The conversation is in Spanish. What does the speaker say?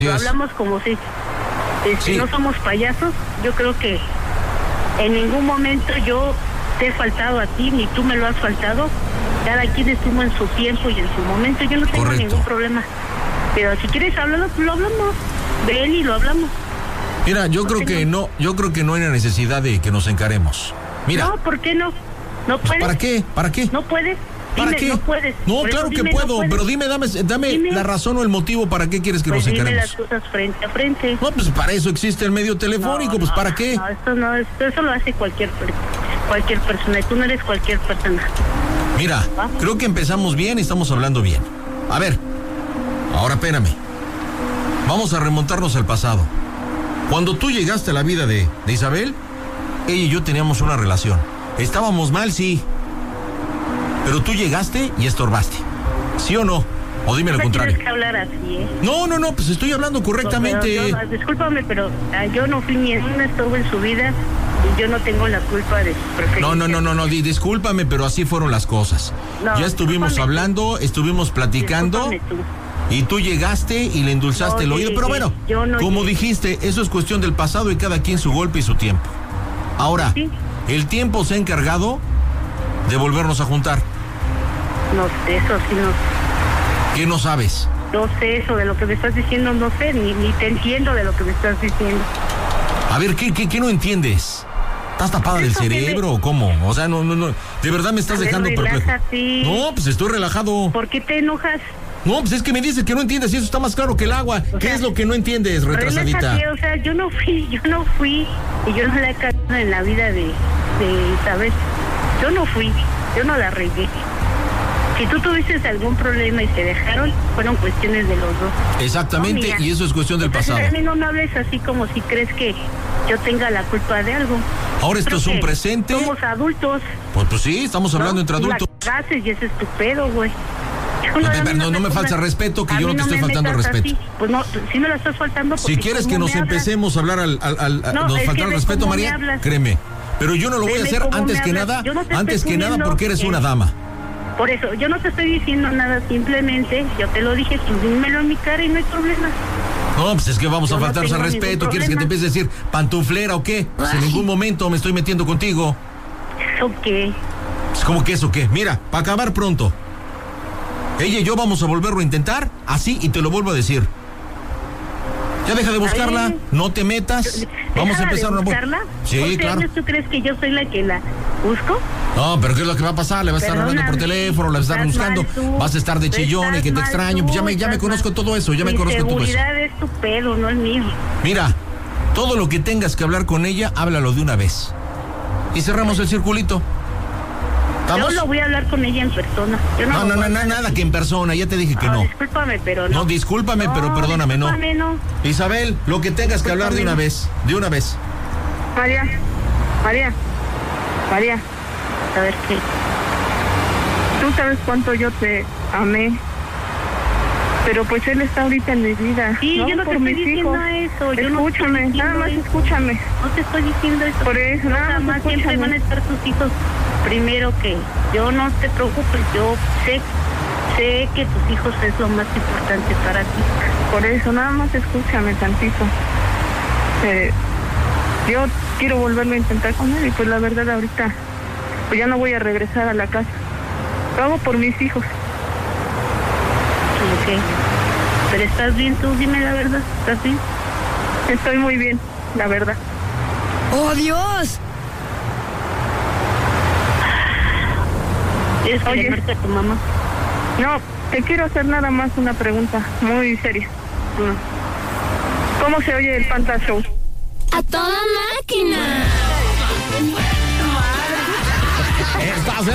Lo hablamos como si Sí. no somos payasos. Yo creo que en ningún momento yo te he faltado a ti, ni tú me lo has faltado. Cada quien estuvo en su tiempo y en su momento. Yo no tengo Correcto. ningún problema. Pero si quieres hablarlo, pues lo hablamos. Ven y lo hablamos. Mira, yo creo que no hay la necesidad de que nos encaremos. Mira. No, ¿por qué no? ¿No Pues, puedes? ¿para qué? ¿Para qué? ¿No puedes? ¿Para Dime, qué? no puedes. No, Por eso claro que dime, puedo, no puedes. pero dame Dime. la razón o el motivo para qué quieres que Pues nos dime encaremos. las cosas frente a frente. No, pues para eso existe el medio telefónico, pues ¿para qué? No, eso lo hace cualquier persona, y tú no eres cualquier persona. Mira, creo que empezamos bien y estamos hablando bien. A ver, ahora espérame. Vamos a remontarnos al pasado. Cuando tú llegaste a la vida de Isabel, ella y yo teníamos una relación. Estábamos mal, sí. Pero tú llegaste y estorbaste. ¿Sí o no? O dime lo No contrario. tienes que hablar así, ¿eh? No, pues estoy hablando correctamente. Pero discúlpame, pero yo no fui ni un estorbo en su vida y yo no tengo la culpa de su preferencia. No, discúlpame, pero así fueron las cosas. No, Ya estuvimos discúlpame hablando, estuvimos platicando. Discúlpame tú. Y tú llegaste y le endulzaste el oído. Pero bueno, yo no como llegué. dijiste, eso es cuestión del pasado y cada quien su golpe y su tiempo. Ahora, Sí. el tiempo se ha encargado de volvernos a juntar. No sé, eso sí, ¿Qué no sabes? no sé eso de lo que me estás diciendo, no sé, ni te entiendo de lo que me estás diciendo. A ver, ¿qué no entiendes? ¿Estás tapada del Eso que cerebro o cómo? O sea, no, de verdad me estás A ver, dejando perplejo. relájate. No, pues estoy relajado. ¿Por qué te enojas? No, pues es que me dices que no entiendes y eso está más claro que el agua. O ¿Qué sea, es lo que no entiendes, retrasadita? Relájate, o sea, yo no fui y yo no la he cagado en la vida de Isabel. Yo no fui, yo no la regué. Si tú tuviste algún problema y se dejaron, fueron cuestiones de los dos. Exactamente, No, mía. y eso es cuestión del Entonces, pasado. a mí no me hables así como si crees que yo tenga la culpa de algo. Ahora esto Creo es un que presente. Somos adultos. Pues sí, estamos hablando ¿no? entre adultos. La haces y ese es tu pedo, güey. No me falta respeto, que yo no te estoy faltando al respeto. Así. Pues no, si me lo estás faltando. Si quieres que nos empecemos a hablar nos es falta que el ve respeto, cómo me María, hablas. créeme. Pero yo no lo voy a Ve hacer cómo antes me que hablas. nada, Yo no te estoy poniendo porque eres una dama. Por eso, yo no te estoy diciendo nada, simplemente yo te lo dije, tú dímelo en mi cara y no hay problema. No, pues es que vamos Yo a no faltarse al tengo ningún respeto. ¿Quieres que te problema. empiece a decir pantuflera o qué? Pues en ningún momento me estoy metiendo contigo. ¿Eso qué? Pues, ¿cómo que eso qué? Mira, para acabar pronto. Ella y yo vamos a volverlo a intentar, así, y te lo vuelvo a decir. Ya deja de buscarla, bien. no te metas. Vamos a empezar una buscarla? Sí, 11 claro. años, ¿tú crees que yo soy la que la busco? No, pero ¿qué es lo que va a pasar? Le vas a estar hablando por Perdóname, teléfono, le vas a estar estás buscando, mal tú, vas a estar de chillón y que te estás extraño. mal Pues ya me tú, conozco estás todo eso, ya me mal. conozco todo eso. Mi seguridad es tu pedo, no el mío. Mira, todo lo que tengas que hablar con ella, háblalo de una vez. Y cerramos el circulito. ¿Estamos? Yo lo voy a hablar con ella en persona. Yo No, lo voy a hablar nada así. que en persona, ya te dije que no. Discúlpame, pero no. No, discúlpame, pero perdóname, no. Discúlpame, no. Isabel, lo que tengas que hablar de una vez, de una vez. María, a ver qué. Tú sabes cuánto yo te amé, pero pues él está ahorita en mi vida. Sí, yo no te por estoy mis diciendo hijos. eso. Yo no te estoy Escúchame, diciendo nada más eso. escúchame. No te estoy diciendo eso. Por eso, nada más siempre escúchame. van a estar tus hijos primero que yo. No te preocupes, yo sé que tus hijos es lo más importante para ti. Por eso, nada más escúchame tantito. Yo quiero volverlo a intentar con él y pues la verdad ahorita pues ya no voy a regresar a la casa. Lo hago por mis hijos. Ok. Pero ¿estás bien tú? Dime la verdad. ¿Estás bien? Estoy muy bien, la verdad. ¡Oh, Dios! ¿Quieres que Oye. le marque a tu mamá? No, te quiero hacer nada más una pregunta muy seria. ¿Cómo se oye el Panta Show? ¡A toda máquina! Estás